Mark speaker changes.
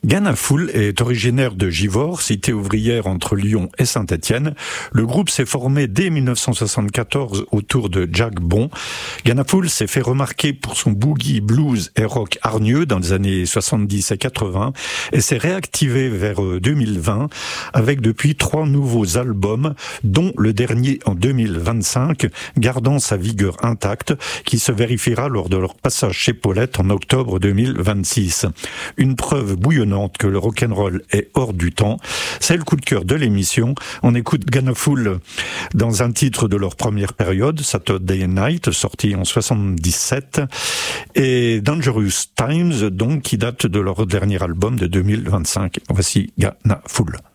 Speaker 1: Ganafoul est originaire de Givors, cité ouvrière entre Lyon et Saint-Étienne. Le groupe s'est formé dès 1974 autour de Jack Bon. Ganafoul s'est fait remarquer pour son boogie, blues et rock hargneux dans les années 70 et 80 et s'est réactivé vers 2020 avec depuis 3 nouveaux albums, dont le dernier en 2025, gardant sa vigueur intacte, qui se vérifiera lors de leur passage chez Paulette en octobre 2026. Une preuve bouillonnante que le rock'n'roll est hors du temps. C'est le coup de cœur de l'émission. On écoute Ganafoul dans un titre de leur première période, Saturday Night, sorti en 77, et Dangerous Times, donc, qui date de leur dernier album de 2025. Voici Ganafoul.